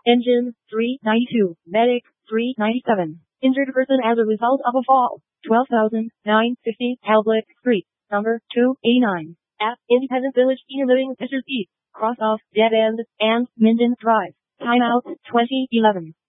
Engine 392. Medic 397. Injured person as a result of a fall. 12,950 Talbot Street, number 289. At Independent Village Senior Living, Mrs. East. Cross off Dead End and Minden Drive. Timeout 2011.